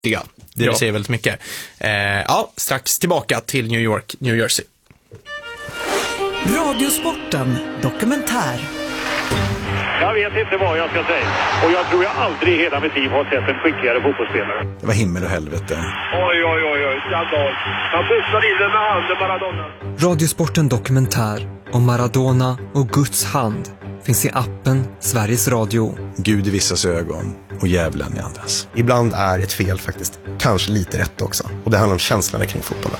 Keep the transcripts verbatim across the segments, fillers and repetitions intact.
Det ja. säger väldigt mycket. Eh, ja, strax tillbaka till New York, New Jersey. Radiosporten dokumentär. Jag vet inte vad jag ska säga. Och jag tror jag aldrig i hela mitt liv har sett en skickligare fotbollsspelare. Det var himmel och helvete. Oj, oj, oj, oj. Skandal. Han pussade in den med handen, Maradona. Radiosporten dokumentär om Maradona och Guds hand finns i appen Sveriges Radio. Gud i vissas ögon och djävulen i andras. Ibland är ett fel faktiskt kanske lite rätt också. Och det handlar om känslorna kring fotbollen.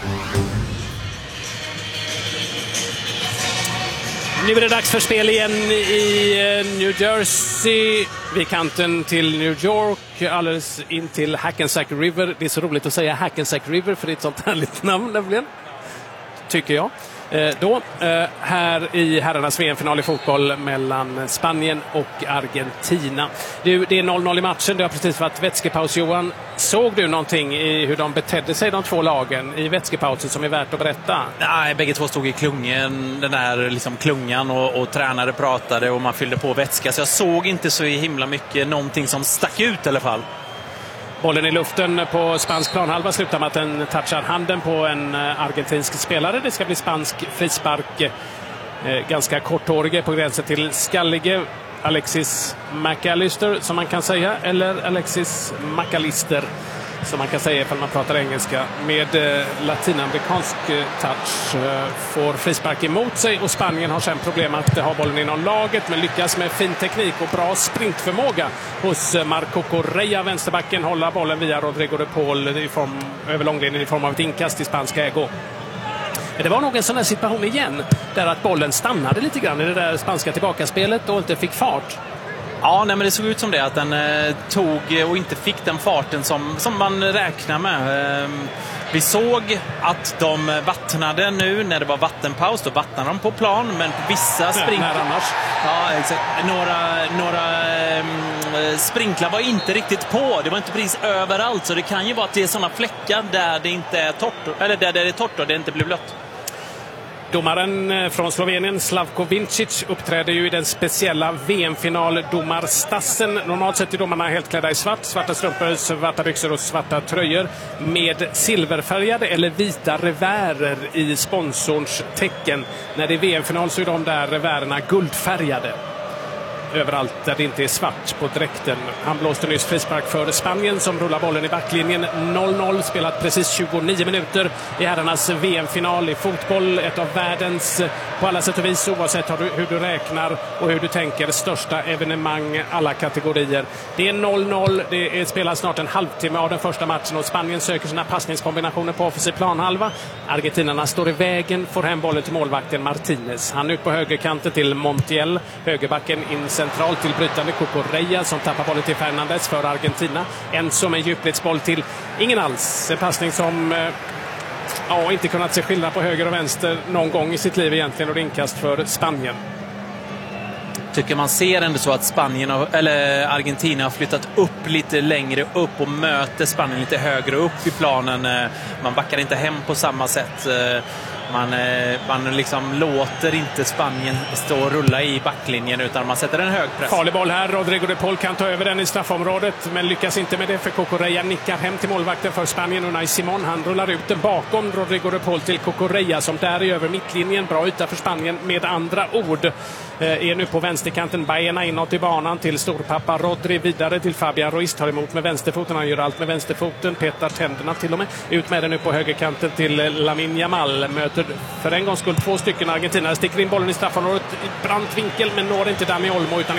Nu är det dags för spel igen i New Jersey, vid kanten till New York, alldeles in till Hackensack River. Det är så roligt att säga Hackensack River för det är ett sånt härligt namn nämligen, tycker jag. Eh, då, eh, här i herrarnas V M-final i fotboll mellan Spanien och Argentina. Du, det är noll noll i matchen, det har precis varit vätskepaus. Johan, såg du någonting i hur de betedde sig, de två lagen, i vätskepausen som är värt att berätta? Nej, bägge två stod i klungen, den där liksom klungan och, och tränare pratade och man fyllde på vätska. Så jag såg inte så himla mycket någonting som stack ut i alla fall. Bollen i luften på spansk planhalva slutar med att den touchar handen på en argentinsk spelare. Det ska bli spansk frispark. Eh, ganska korthårige på gränsen till skallige. Alexis McAllister som man kan säga. Eller Alexis McAllister som man kan säga ifall man pratar engelska. Med eh, latinamerikansk eh, touch eh, får frispark emot sig. Och Spanien har sen problem att ha bollen inom laget. Men lyckas med fin teknik och bra sprintförmåga hos eh, Marco Correa, vänsterbacken, hålla bollen via Rodrigo de Paul i form, över långlinjen i form av ett inkast i spansk ägo. Det var nog en sån här situation igen där att bollen stannade lite grann i det där spanska tillbakaspelet och inte fick fart. Ja, nej, men det såg ut som det, att den eh, tog och inte fick den farten som, som man räknar med. Eh, vi såg att de vattnade nu när det var vattenpaus, då vattnade de på plan, men på vissa sprinklar... annars. Ja, exakt. Några, några eh, sprinklar var inte riktigt på, det var inte precis överallt, så det kan ju vara att det är sådana fläckar där det inte är torrt, eller där det är torrt och det inte blir blött. Domaren från Slovenien, Slavko Vincic, uppträder ju i den speciella V M-final domarstassen. Normalt sett är domarna helt klädda i svart, svarta strumpor, svarta byxor och svarta tröjor med silverfärgade eller vita revärer i sponsorns tecken. När det är V M-final så är de där revärerna guldfärgade överallt där det inte är svart på dräkten. Han blåste nyss frispark för Spanien som rullar bollen i backlinjen. noll noll, spelat precis tjugonio minuter i herrarnas V M-final i fotboll. Ett av världens, på alla sätt och vis, oavsett hur du räknar och hur du tänker, största evenemang alla kategorier. Det är noll noll, det är spelat snart en halvtimme av den första matchen och Spanien söker sina passningskombinationer på offensiv planhalva. Argentinarna står i vägen, får hem bollen till målvakten Martinez. Han ut på högerkanten till Montiel, högerbacken in centralt till brytande Cucurella som tappar bollen till Fernandes för Argentina. En som en djupledsboll till ingen alls. En passning som eh, ja, inte kunnat se skillnad på höger och vänster någon gång i sitt liv egentligen, och inkast för Spanien. Tycker man ser ändå så att Spanien har, eller Argentina har flyttat upp lite längre upp och möter Spanien lite högre upp i planen. Man backar inte hem på samma sätt. Man, man liksom låter inte Spanien stå och rulla i backlinjen utan man sätter en hög press. Farlig boll här, Rodrigo de Paul kan ta över den i straffområdet men lyckas inte med det för Cucurella nickar hem till målvakten för Spanien. Unai Simon, han rullar ut den bakom Rodrigo de Paul till Cucurella som där är över mittlinjen. Bra yta för Spanien med andra ord. Är nu på vänsterkanten, Baena inåt i banan till storpappa Rodri, vidare till Fabian Ruiz, tar emot med vänsterfoten, han gör allt med vänsterfoten, petar tänderna till och med, ut med den nu på högerkanten till Lamine Yamal, möter för en gångs skull två stycken argentinare, sticker in bollen i straffområdet i brant vinkel men når inte Dani Olmo utan